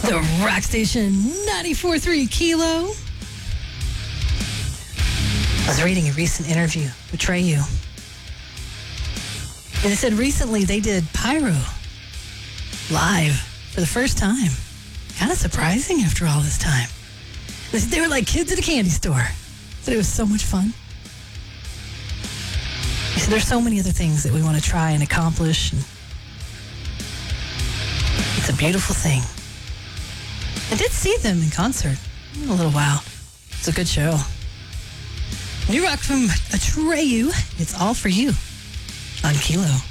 The Rock Station 94.3 Kilo. I was reading a recent interview with Treyu. And it said recently they did Pyro live for the first time. Kind of surprising after all this time. They were like kids at a candy store. Said it was so much fun. He said there's so many other things that we want to try and accomplish. And it's a beautiful thing. I did see them in concert in a little while. It's a good show. New rock from Atreyu. It's all for you on Kilo.